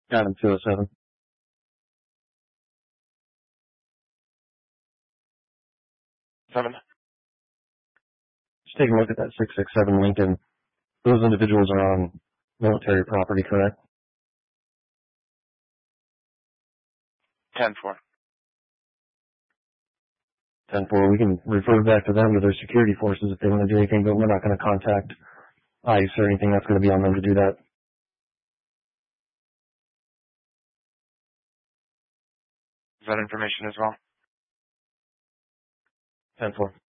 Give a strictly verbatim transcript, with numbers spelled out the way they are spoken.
Got him, two oh seven. Seven. Just take a look at that six six seven Lincoln. Those individuals are on military property, correct? Ten four. ten four, we can refer back to them, to their security forces if they want to do anything, but we're not going to contact ICE or anything. That's going to be on them to do that. Is that information as well? ten four.